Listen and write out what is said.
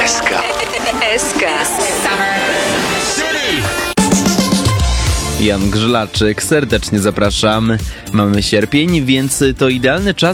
SK. Jan Grzylaczyk, serdecznie zapraszam. Mamy sierpień, więc to idealny czas,